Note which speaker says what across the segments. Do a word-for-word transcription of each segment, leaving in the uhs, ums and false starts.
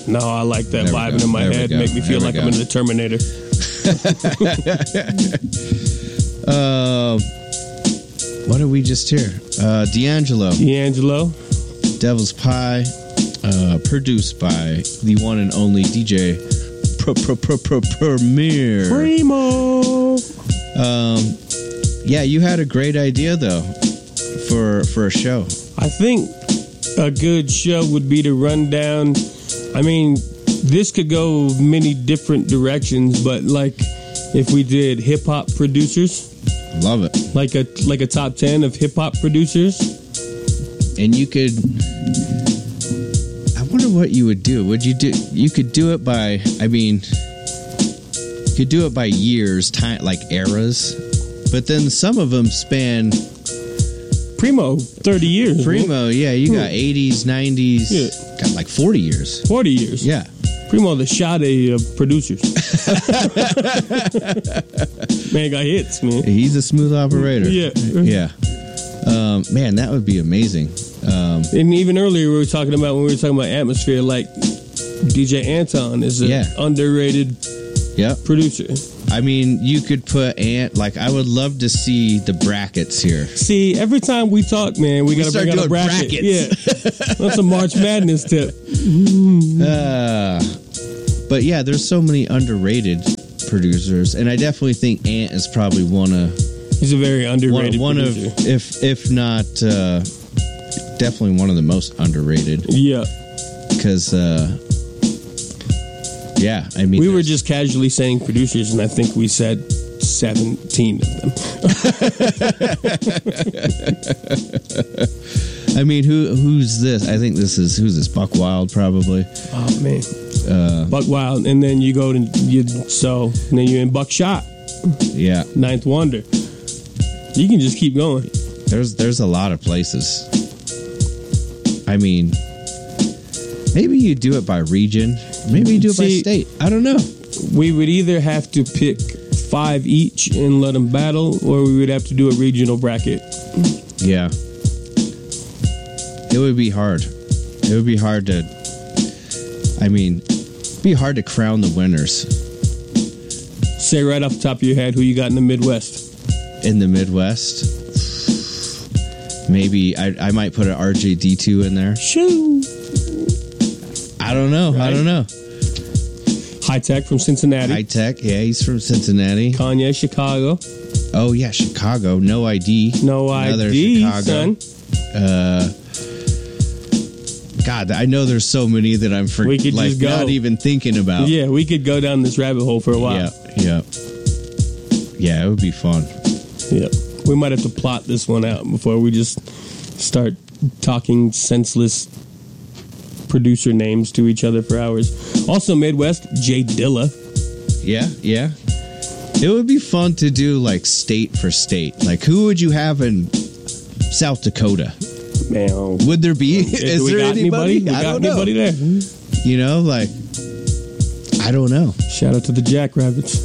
Speaker 1: No, I like that
Speaker 2: There we
Speaker 1: vibing
Speaker 2: go.
Speaker 1: in my
Speaker 2: There we
Speaker 1: head.
Speaker 2: go.
Speaker 1: Make me feel
Speaker 2: There we
Speaker 1: like I'm
Speaker 2: go.
Speaker 1: in the Terminator.
Speaker 2: Uh, what did we just hear? Uh, D'Angelo.
Speaker 1: D'Angelo.
Speaker 2: Devil's Pie. Uh, produced by the one and only D J Pro, Pro, Pro, Pro, Premier.
Speaker 1: Primo.
Speaker 2: Um, yeah, you had a great idea, though, for for a show.
Speaker 1: I think a good show would be to run down. I mean, this could go many different directions, but like if we did hip hop producers,
Speaker 2: Love it.
Speaker 1: like a like a top ten of hip hop producers.
Speaker 2: And you could, I wonder what you would do. Would you do, you could do it by, I mean, you could do it by years, time, like eras, but then some of them span.
Speaker 1: Primo, thirty years.
Speaker 2: Primo, yeah, you got eighties, nineties,
Speaker 1: Yeah.
Speaker 2: got like forty years.
Speaker 1: forty years.
Speaker 2: Yeah.
Speaker 1: Primo, the Sade of producers. Man, got hits, man.
Speaker 2: He's a smooth operator.
Speaker 1: Yeah.
Speaker 2: Yeah. Um, man, that would be amazing. Um,
Speaker 1: And even earlier, we were talking about when we were talking about atmosphere, like D J Anton is an
Speaker 2: Yeah.
Speaker 1: underrated
Speaker 2: yeah.
Speaker 1: producer.
Speaker 2: I mean, you could put Ant, like, I would love to see the brackets here.
Speaker 1: See, every time we talk, man, we, got to
Speaker 2: start
Speaker 1: bring out a
Speaker 2: doing
Speaker 1: bracket.
Speaker 2: brackets.
Speaker 1: Yeah. That's a March Madness tip.
Speaker 2: Uh, but yeah, there's so many underrated producers, and I definitely think Ant is probably one of
Speaker 1: He's a very
Speaker 2: one,
Speaker 1: underrated
Speaker 2: one of
Speaker 1: producer.
Speaker 2: if if not uh, definitely one of the most underrated.
Speaker 1: Yeah.
Speaker 2: Because uh, yeah, I mean,
Speaker 1: We were
Speaker 2: there's-
Speaker 1: just casually saying producers, and I think we said seventeen of them.
Speaker 2: I mean, who who's this? I think this is who's this? Buck Wild, probably.
Speaker 1: Oh, man.
Speaker 2: Uh,
Speaker 1: Buck Wild. And then you go to, you, so, and then you're in Buckshot,
Speaker 2: yeah,
Speaker 1: Ninth Wonder. You can just keep going.
Speaker 2: there's there's a lot of places. I mean, maybe you do it by region. Maybe you do it by
Speaker 1: See-
Speaker 2: state. I don't know.
Speaker 1: We would either have to pick five each and let them battle, or we would have to do a regional bracket.
Speaker 2: Yeah. It would be hard. It would be hard to, I mean, it'd be hard to crown the winners
Speaker 1: Say right off the top of your head who you got in the Midwest.
Speaker 2: in the Midwest. Maybe I, I might put an R J D two in there.
Speaker 1: Shoo!
Speaker 2: I don't know. I
Speaker 1: Right.
Speaker 2: don't know.
Speaker 1: High Tech from Cincinnati.
Speaker 2: High Tech. Yeah, he's from Cincinnati.
Speaker 1: Kanye, Chicago.
Speaker 2: Oh, yeah, Chicago. No I D.
Speaker 1: No
Speaker 2: Another
Speaker 1: I D,
Speaker 2: Chicago.
Speaker 1: son.
Speaker 2: Uh, God, I know there's so many that I'm for,
Speaker 1: We could
Speaker 2: like
Speaker 1: just go.
Speaker 2: not even thinking about.
Speaker 1: Yeah, we could go down this rabbit hole for a while.
Speaker 2: Yeah, yeah, yeah. It would be fun.
Speaker 1: Yep. We might have to plot this one out before we just start talking senseless producer names to each other for hours. Also, Midwest, Jay Dilla.
Speaker 2: Yeah, yeah. It would be fun to do like state for state. Like, who would you have in South Dakota?
Speaker 1: Man,
Speaker 2: Would there be?
Speaker 1: do
Speaker 2: Is
Speaker 1: we
Speaker 2: there
Speaker 1: got
Speaker 2: anybody?
Speaker 1: anybody? We
Speaker 2: I
Speaker 1: got
Speaker 2: don't know.
Speaker 1: anybody there?
Speaker 2: You know, like, I don't know.
Speaker 1: Shout out to the Jackrabbits.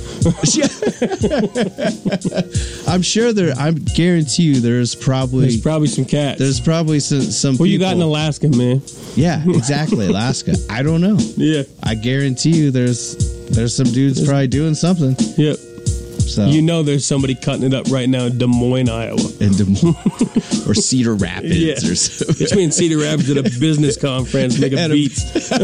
Speaker 2: I'm sure there. I guarantee you, there's probably
Speaker 1: There's probably some cats.
Speaker 2: there's probably some some.
Speaker 1: Who you got in
Speaker 2: people-
Speaker 1: Alaska, man?
Speaker 2: Yeah, exactly. Alaska. I don't know.
Speaker 1: Yeah.
Speaker 2: I guarantee you, there's there's some dudes probably doing something.
Speaker 1: Yep.
Speaker 2: So
Speaker 1: You know there's somebody cutting it up right now in Des Moines, Iowa.
Speaker 2: in Des Moines or Cedar Rapids
Speaker 1: Yeah.
Speaker 2: or something.
Speaker 1: It's me and Cedar Rapids at a business conference making
Speaker 2: At a-
Speaker 1: beats.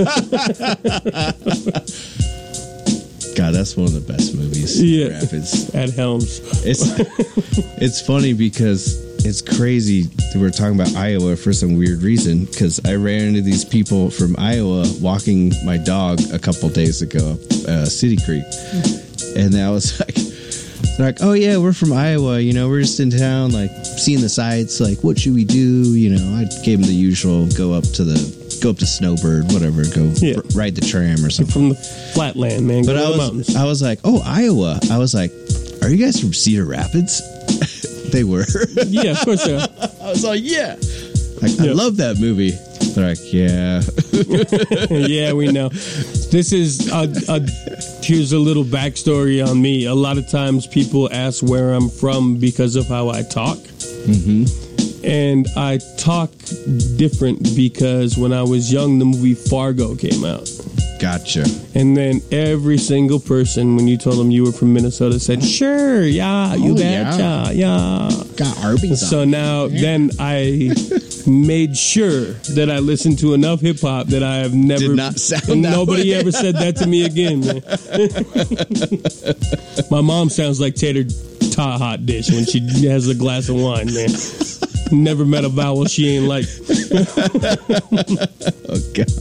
Speaker 2: God, that's one of the best movies.
Speaker 1: Yeah.
Speaker 2: Cedar Rapids.
Speaker 1: At Helms.
Speaker 2: It's it's funny because it's crazy that we're talking about Iowa for some weird reason. Because I ran into these people from Iowa walking my dog a couple days ago, uh, City Creek, and I was like, they're like, "Oh yeah, we're from Iowa. You know, we're just in town, like seeing the sights. Like, what should we do? You know?" I gave them the usual: go up to the go up to Snowbird, whatever, go
Speaker 1: Yeah.
Speaker 2: r- ride the tram or something.
Speaker 1: From the flatland, man. Go
Speaker 2: But
Speaker 1: to
Speaker 2: I
Speaker 1: the
Speaker 2: was,
Speaker 1: mountains.
Speaker 2: I was like, oh, Iowa. I was like, are you guys from Cedar Rapids? They were.
Speaker 1: Yeah, of course they are.
Speaker 2: I was like, yeah. Like, I
Speaker 1: Yeah.
Speaker 2: love that movie. They're like, yeah.
Speaker 1: Yeah, we know. This is a, a here's a little backstory on me. A lot of times people ask where I'm from because of how I talk.
Speaker 2: Mm-hmm.
Speaker 1: And I talk different because when I was young, the movie Fargo came out.
Speaker 2: Gotcha.
Speaker 1: And then every single person, when you told them you were from Minnesota, said, "Sure, yeah, you
Speaker 2: Oh,
Speaker 1: betcha, yeah."
Speaker 2: Got Arby's.
Speaker 1: So now, then I made sure that I listened to enough hip hop that I have never.
Speaker 2: Did not sound
Speaker 1: and
Speaker 2: that
Speaker 1: nobody
Speaker 2: way.
Speaker 1: ever said that to me again. Man. My mom sounds like Tater Tot hot dish when she has a glass of wine, man. Never met a vowel she ain't like.
Speaker 2: Oh God.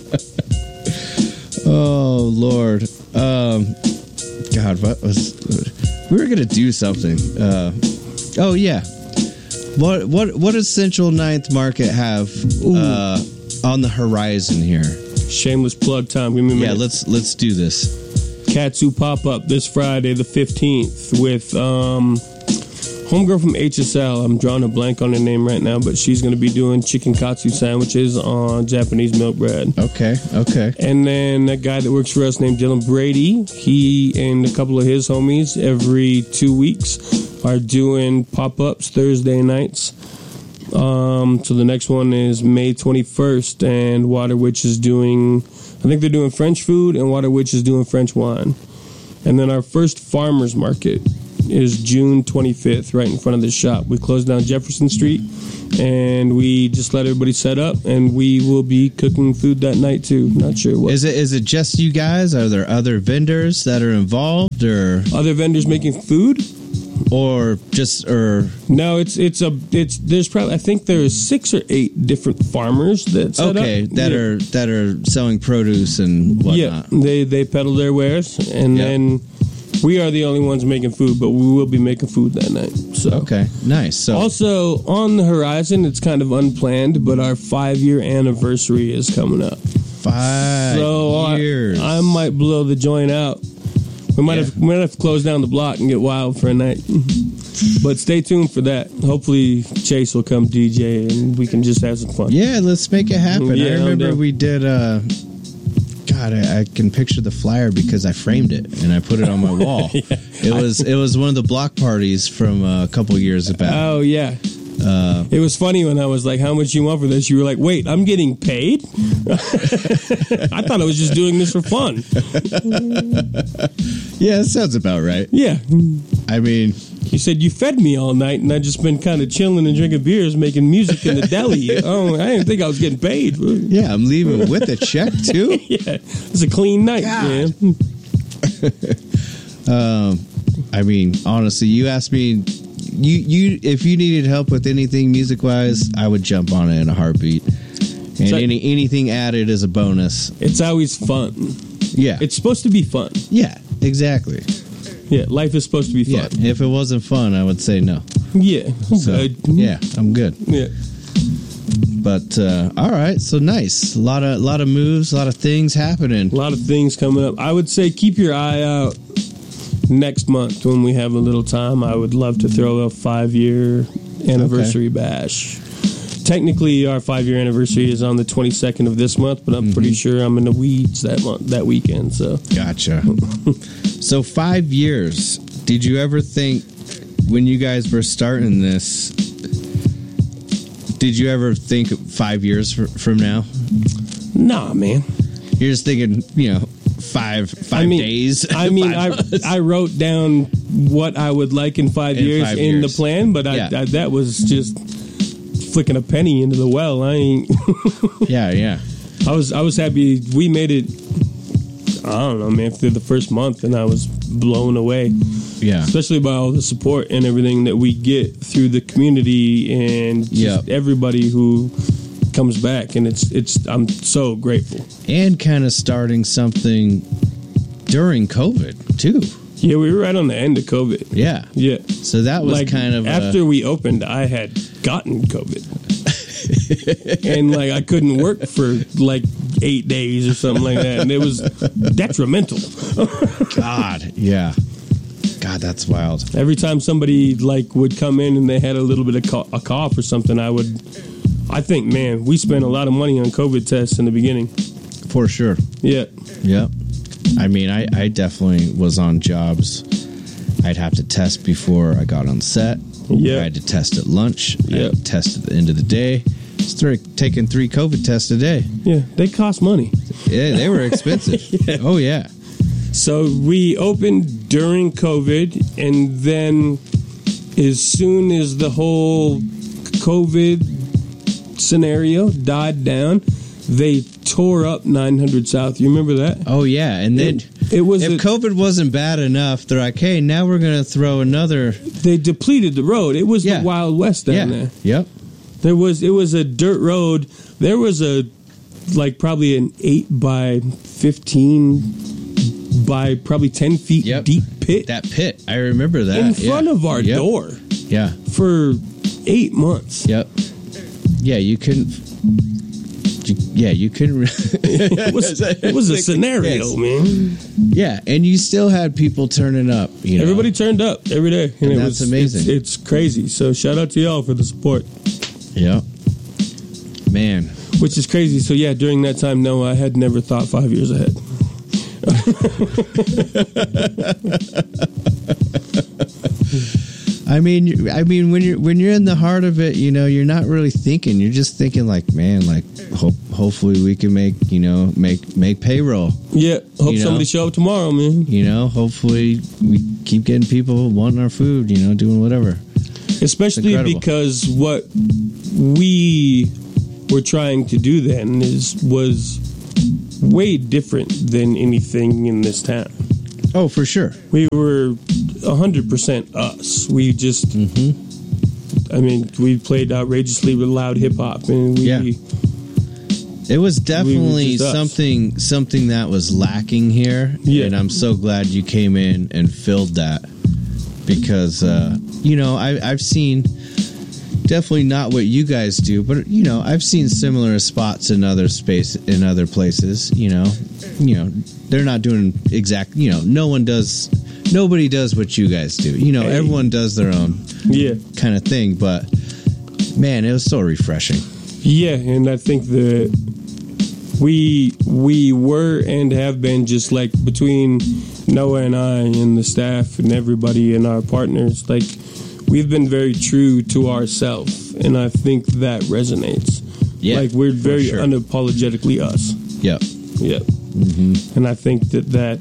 Speaker 2: Oh Lord. Um, God, what was? We were gonna do something. Uh, oh yeah. What what what does Central Ninth Market have uh, on the horizon here?
Speaker 1: Shameless plug time. Give me a minute.
Speaker 2: Yeah, let's let's do this.
Speaker 1: Katsu pop up this Friday the fifteenth with um, homegirl from H S L. I'm drawing a blank on her name right now, but she's going to be doing chicken katsu sandwiches on Japanese milk bread.
Speaker 2: Okay, okay.
Speaker 1: And then a guy that works for us named Dylan Brady, he and a couple of his homies every two weeks are doing pop-ups Thursday nights. Um, so the next one is May twenty-first, and Water Witch is doing, I think they're doing French food, and Water Witch is doing French wine. And then our first farmers market is June twenty-fifth, right in front of the shop. We closed down Jefferson Street, and we just let everybody set up, and we will be cooking food that night too. Not sure what.
Speaker 2: Is it is it just you guys? Are there other vendors that are involved, or
Speaker 1: Other vendors making food?
Speaker 2: or just or
Speaker 1: No, it's it's a it's there's probably I think there's six or eight different farmers that set
Speaker 2: okay
Speaker 1: up.
Speaker 2: that
Speaker 1: Yeah.
Speaker 2: are that are selling produce and whatnot?
Speaker 1: Yeah, they they peddle their wares, and
Speaker 2: Yeah.
Speaker 1: then we are the only ones making food, but we will be making food that night. So
Speaker 2: Okay, nice. So
Speaker 1: also on the horizon, it's kind of unplanned, but our five year anniversary is coming up.
Speaker 2: five
Speaker 1: So
Speaker 2: years.
Speaker 1: I, I might blow the joint out. We might
Speaker 2: Yeah.
Speaker 1: have we might have to close down the block and get wild for a night. But stay tuned for that. Hopefully Chase will come D J and we can just have some fun.
Speaker 2: Yeah, let's make it happen.
Speaker 1: Yeah,
Speaker 2: I
Speaker 1: I'm
Speaker 2: remember
Speaker 1: down.
Speaker 2: we did. Uh, God, I, I can picture the flyer because I framed it and I put it on my wall. It was it was one of the block parties from uh, a couple years back.
Speaker 1: Oh yeah.
Speaker 2: Uh,
Speaker 1: It was funny when I was like, "How much you want for this?" You were like, "Wait, I'm getting paid." I thought I was just doing this for fun.
Speaker 2: yeah, that sounds about right.
Speaker 1: Yeah.
Speaker 2: I mean,
Speaker 1: You said you fed me all night, and I just been kind of chilling and drinking beers, making music in the deli. Oh, I didn't think I was getting paid.
Speaker 2: yeah, I'm leaving with a check too.
Speaker 1: Yeah, it's a clean night,
Speaker 2: God.
Speaker 1: man.
Speaker 2: Um, I mean, honestly, you asked me, you you if you needed help with anything music wise, I would jump on it in a heartbeat. And
Speaker 1: So-
Speaker 2: any anything added is a bonus.
Speaker 1: It's always fun.
Speaker 2: Yeah,
Speaker 1: It's supposed to be fun.
Speaker 2: yeah, exactly.
Speaker 1: Yeah, life is supposed to be
Speaker 2: Yeah,
Speaker 1: fun.
Speaker 2: if it wasn't fun, I would say no.
Speaker 1: Yeah, I'm
Speaker 2: So,
Speaker 1: good.
Speaker 2: yeah, I'm good.
Speaker 1: Yeah.
Speaker 2: But uh, all right, so nice. A lot of lot of moves, a lot of things happening.
Speaker 1: A lot of things coming up. I would say keep your eye out next month when we have a little time. I would love to throw a five year anniversary bash. Technically, our five year anniversary is on the twenty-second of this month, but I'm pretty sure I'm in the weeds that month, that weekend. So
Speaker 2: Gotcha. So five years. Did you ever think when you guys were starting this? Did you ever think five years fr- from now?
Speaker 1: nah, man.
Speaker 2: You're just thinking, you know, five five
Speaker 1: I mean,
Speaker 2: days.
Speaker 1: I mean,
Speaker 2: Five
Speaker 1: I
Speaker 2: months.
Speaker 1: I wrote down what I would like in five
Speaker 2: In
Speaker 1: years
Speaker 2: five
Speaker 1: in
Speaker 2: years.
Speaker 1: the plan, but I,
Speaker 2: Yeah.
Speaker 1: I that was just flicking a penny into the well. I ain't.
Speaker 2: yeah, yeah.
Speaker 1: I was I was happy we made it. I don't know, man. Through the first month, and I was blown away,
Speaker 2: Yeah.
Speaker 1: especially by all the support and everything that we get through the community and just
Speaker 2: Yep.
Speaker 1: everybody who comes back. And it's it's I'm so grateful.
Speaker 2: And kind of starting something during COVID too.
Speaker 1: Yeah, we were right on the end of COVID.
Speaker 2: Yeah.
Speaker 1: Yeah,
Speaker 2: So that was
Speaker 1: like
Speaker 2: kind of
Speaker 1: after
Speaker 2: a,
Speaker 1: we opened, I had gotten COVID, and like I couldn't work for like eight days or something like that, and it was detrimental.
Speaker 2: God. Yeah. God, that's wild.
Speaker 1: Every time somebody like would come in and they had a little bit of co- a cough or something, I would. I think, man, we spent a lot of money on COVID tests in the beginning.
Speaker 2: For sure.
Speaker 1: Yeah,
Speaker 2: Yep. I mean, I, I definitely was on jobs. I'd have to test before I got on set.
Speaker 1: Yeah.
Speaker 2: I had to test at lunch. I
Speaker 1: Yeah.
Speaker 2: had to test at the end of the day. Started taking three COVID tests a day.
Speaker 1: yeah, they cost money.
Speaker 2: Yeah, they were expensive. yeah. Oh, yeah.
Speaker 1: So we opened during COVID, and then as soon as the whole COVID scenario died down, they tore up nine hundred South. You remember that?
Speaker 2: Oh, yeah. And then
Speaker 1: it, it was
Speaker 2: if
Speaker 1: a,
Speaker 2: COVID wasn't bad enough, they're like, hey, now we're going to throw another.
Speaker 1: They depleted the road. It was
Speaker 2: yeah.
Speaker 1: the Wild West down
Speaker 2: yeah.
Speaker 1: there.
Speaker 2: Yep.
Speaker 1: There was it was a dirt road. There was a like probably an eight by fifteen by probably ten feet
Speaker 2: yep.
Speaker 1: deep pit.
Speaker 2: That pit, I remember that
Speaker 1: in front
Speaker 2: yeah.
Speaker 1: of our
Speaker 2: yep.
Speaker 1: door.
Speaker 2: Yeah,
Speaker 1: for eight months.
Speaker 2: Yep. Yeah, you couldn't. You, yeah, you couldn't.
Speaker 1: it was it was a scenario, yes. man.
Speaker 2: Yeah, and you still had people turning up. You know?
Speaker 1: Everybody turned up every day, and,
Speaker 2: and
Speaker 1: it
Speaker 2: that's
Speaker 1: was,
Speaker 2: amazing.
Speaker 1: It's, it's crazy. So shout out to y'all for the support.
Speaker 2: Yeah, man.
Speaker 1: Which is crazy. So yeah, during that time, no, I had never thought five years ahead.
Speaker 2: I mean, I mean, when you're when you're in the heart of it, you know, you're not really thinking. You're just thinking, like, man, like, hope, hopefully we can make, you know, make make payroll.
Speaker 1: Yeah, hope
Speaker 2: you know?
Speaker 1: somebody show up tomorrow, man.
Speaker 2: You know, hopefully we keep getting people wanting our food. You know, doing whatever.
Speaker 1: Especially because what we were trying to do then is was way different than anything in this town.
Speaker 2: Oh, for sure.
Speaker 1: We were one hundred percent us. We just,
Speaker 2: mm-hmm.
Speaker 1: I mean, we played outrageously with loud hip hop, and we.
Speaker 2: Yeah. It was definitely
Speaker 1: we
Speaker 2: something something that was lacking here,
Speaker 1: yeah.
Speaker 2: and I'm so glad you came in and filled that because uh, you know I, I've seen definitely not what you guys do, but you know I've seen similar spots in other space in other places. You know, you know they're not doing exact. You know, no one does. Nobody does what you guys do. You know, hey. Everyone does their own
Speaker 1: yeah.
Speaker 2: kind of thing, but man, it was so refreshing.
Speaker 1: Yeah, and I think that we we were and have been just like between Noah and I and the staff and everybody and our partners, like we've been very true to ourselves, and I think that resonates.
Speaker 2: Yeah,
Speaker 1: like we're very
Speaker 2: sure.
Speaker 1: unapologetically us.
Speaker 2: Yep.
Speaker 1: Yep.
Speaker 2: Mm-hmm.
Speaker 1: And I think that that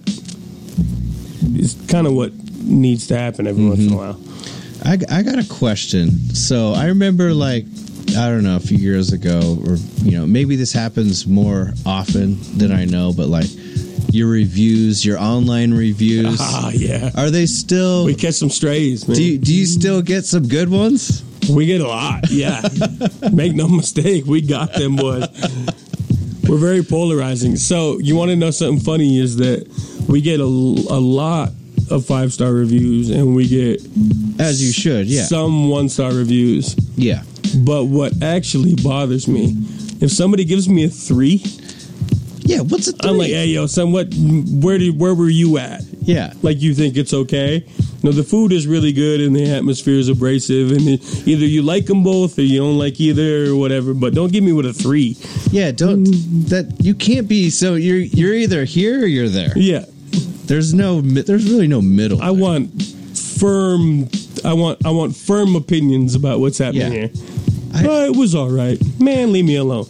Speaker 1: is kind of what needs to happen every mm-hmm. once in a while.
Speaker 2: I, I got a question. So I remember, like, I don't know, a few years ago, or, you know, maybe this happens more often than I know, but like your reviews, your online reviews.
Speaker 1: Ah, yeah.
Speaker 2: Are they still.
Speaker 1: We catch some strays, man.
Speaker 2: Do you, do you still get some good ones?
Speaker 1: We get a lot, yeah. Make no mistake, we got them, boys. We're very polarizing. So you want to know something funny is that we get a, a lot of five-star reviews, and we get...
Speaker 2: As you should, yeah.
Speaker 1: Some one-star reviews.
Speaker 2: Yeah.
Speaker 1: But what actually bothers me, if somebody gives me a three...
Speaker 2: Yeah, what's a three?
Speaker 1: I'm like, hey, yo, son, what, where, did, where were you at?
Speaker 2: Yeah.
Speaker 1: Like, you think it's okay? No, the food is really good, and the atmosphere is abrasive, and it, either you like them both, or you don't like either, or whatever, but don't give me with a three.
Speaker 2: Yeah, don't... That you can't be... So you're you're either here or you're there.
Speaker 1: Yeah.
Speaker 2: There's no... There's really no middle.
Speaker 1: I there. want firm... I want I want firm opinions about what's happening
Speaker 2: yeah.
Speaker 1: here. I, oh, it was all right. Man, leave me alone.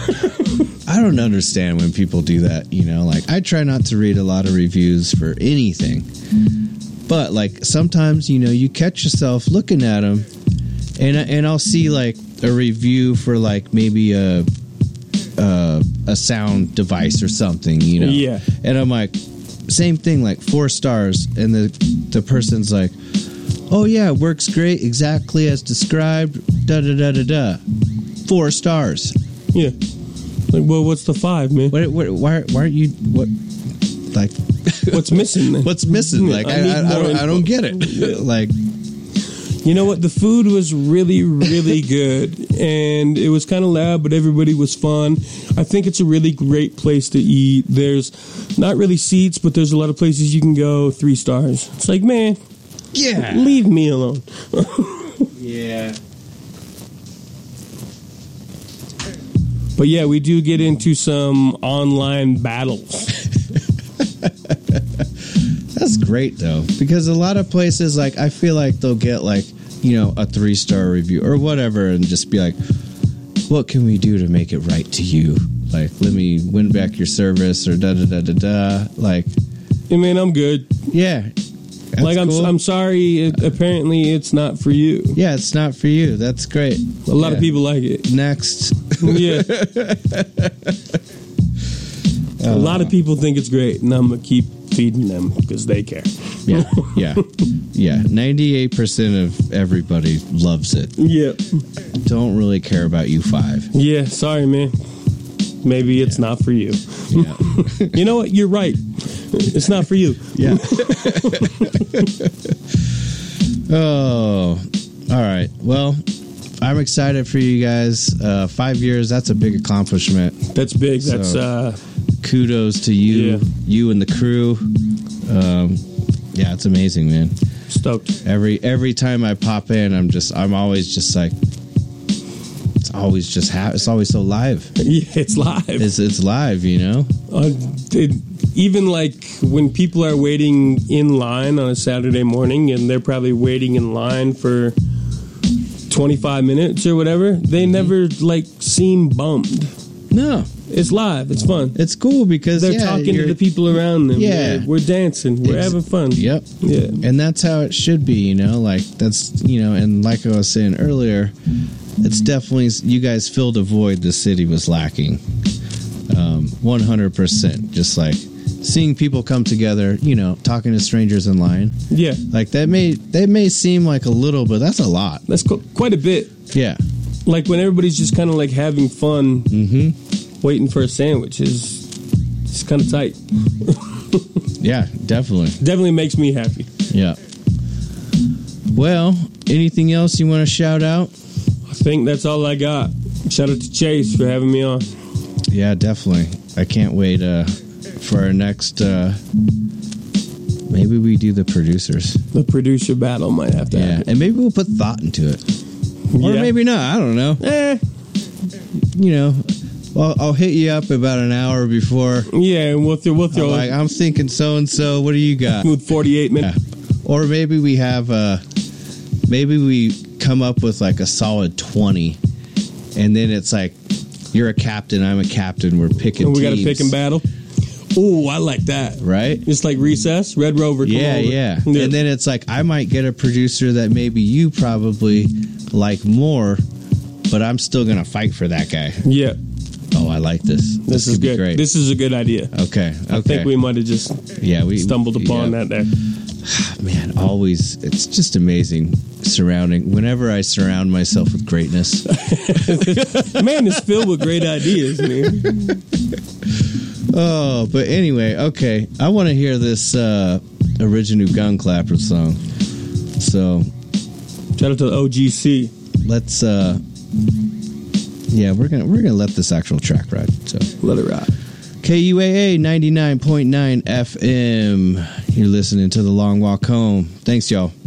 Speaker 2: I don't understand when people do that, you know? Like, I try not to read a lot of reviews for anything. But, like, sometimes, you know, you catch yourself looking at them, and, and I'll see, like, a review for, like, maybe a, a, a sound device or something, you know?
Speaker 1: Yeah.
Speaker 2: And I'm like, same thing, like, four stars, and the the person's like, oh, yeah, it works great, exactly as described, da-da-da-da-da. Four stars.
Speaker 1: Yeah. Like, well, what's the five, man?
Speaker 2: What, what, why, why aren't you, what, like...
Speaker 1: What's missing, man?
Speaker 2: What's missing? Like, I, I, I, I, don't, I don't get it. Like...
Speaker 1: You know what? The food was really, really good, and it was kind of loud, but everybody was fun. I think it's a really great place to eat. There's not really seats, but there's a lot of places you can go. Three stars. It's like, man...
Speaker 2: Yeah.
Speaker 1: Leave me alone.
Speaker 2: Yeah.
Speaker 1: But yeah, we do get into some online battles.
Speaker 2: That's great, though. Because a lot of places, like, I feel like they'll get, like, you know, a three-star review or whatever and just be like, what can we do to make it right to you? Like, let me win back your service or da da da da da. Like,
Speaker 1: I mean, I'm good.
Speaker 2: yeah. That's
Speaker 1: like, I'm
Speaker 2: cool.
Speaker 1: I'm sorry. It, apparently, it's not for you.
Speaker 2: Yeah, it's not for you. That's great.
Speaker 1: A lot
Speaker 2: Yeah.
Speaker 1: of people like it.
Speaker 2: Next.
Speaker 1: Yeah. A lot of people think it's great, and I'm gonna keep feeding them because they care.
Speaker 2: Yeah, yeah, yeah. ninety-eight percent of everybody loves it.
Speaker 1: Yeah.
Speaker 2: Don't really care about you five.
Speaker 1: Yeah. Sorry, man. Maybe it's not for you.
Speaker 2: Yeah.
Speaker 1: You know what? You're right. It's not for you.
Speaker 2: Yeah. Oh, all right. Well, I'm excited for you guys. Uh, five years, that's a big accomplishment.
Speaker 1: That's big. That's
Speaker 2: So-
Speaker 1: uh
Speaker 2: Kudos to you,
Speaker 1: Yeah.
Speaker 2: you and the crew. Um, yeah, it's amazing, man.
Speaker 1: stoked.
Speaker 2: Every every time I pop in, I'm just I'm always just like it's always just ha- it's always so live.
Speaker 1: Yeah, it's live.
Speaker 2: It's it's live, you know.
Speaker 1: Uh, it, even like when people are waiting in line on a Saturday morning and they're probably waiting in line for twenty-five minutes or whatever, they
Speaker 2: Mm-hmm.
Speaker 1: never like seem bummed.
Speaker 2: No,
Speaker 1: It's live. It's fun.
Speaker 2: it's cool because
Speaker 1: They're
Speaker 2: yeah,
Speaker 1: talking to
Speaker 2: you're-
Speaker 1: the people around them.
Speaker 2: Yeah.
Speaker 1: We're, we're dancing. We're
Speaker 2: Ex-
Speaker 1: having fun.
Speaker 2: Yep.
Speaker 1: Yeah.
Speaker 2: And that's how it should be, you know, like that's, you know, and like I was saying earlier, it's definitely, you guys filled a void the city was lacking. Um, one hundred percent. Just like seeing people come together, you know, talking to strangers in line.
Speaker 1: Yeah.
Speaker 2: Like that may, that may seem like a little, but that's a lot.
Speaker 1: That's qu- quite a bit.
Speaker 2: Yeah.
Speaker 1: Like when everybody's just kind of like having fun,
Speaker 2: Mm-hmm.
Speaker 1: waiting for a sandwich is it's kind of tight.
Speaker 2: Yeah, definitely.
Speaker 1: Definitely makes me happy.
Speaker 2: Yeah. Well, anything else you want to shout out?
Speaker 1: I think that's all I got. Shout out to Chase for having me on.
Speaker 2: Yeah, definitely. I can't wait uh, for our next. Uh, maybe we do the producers.
Speaker 1: The producer battle might have to
Speaker 2: Yeah,
Speaker 1: happen.
Speaker 2: and maybe we'll put thought into it, or
Speaker 1: Yeah.
Speaker 2: maybe not. I don't know.
Speaker 1: Eh,
Speaker 2: You know, well, I'll hit you up about an hour before.
Speaker 1: yeah, and we'll, th- we'll
Speaker 2: I'm
Speaker 1: throw
Speaker 2: like, I'm thinking so and so. What do you got?
Speaker 1: with forty-eight
Speaker 2: Yeah.
Speaker 1: minutes.
Speaker 2: Or maybe we have. Uh, maybe we come up with like a solid twenty, and then it's like you're a captain, I'm a captain. We're picking.
Speaker 1: And we got to
Speaker 2: teams,
Speaker 1: pick and battle. Oh, I like that.
Speaker 2: right?
Speaker 1: It's like recess, Red Rover. Come
Speaker 2: Yeah,
Speaker 1: over.
Speaker 2: yeah. And then it's like I might get a producer that maybe you probably like more, but I'm still gonna fight for that guy.
Speaker 1: yeah,
Speaker 2: Oh, I like this. This,
Speaker 1: this is
Speaker 2: could be
Speaker 1: good.
Speaker 2: great.
Speaker 1: This is a good idea.
Speaker 2: okay. Okay.
Speaker 1: I think we might have just
Speaker 2: yeah we
Speaker 1: stumbled upon
Speaker 2: yeah.
Speaker 1: that there.
Speaker 2: Man, always it's just amazing surrounding. Whenever I surround myself with greatness,
Speaker 1: Man, it's filled with great ideas, man.
Speaker 2: oh. But anyway, okay. I want to hear this uh, original Gun Clapper song. So
Speaker 1: Shout out to the O G C.
Speaker 2: let's. Uh, yeah, we're gonna we're gonna let this actual track ride. So.
Speaker 1: Let it ride.
Speaker 2: K U A A ninety-nine point nine F M. You're listening to The Long Walk Home. Thanks, y'all.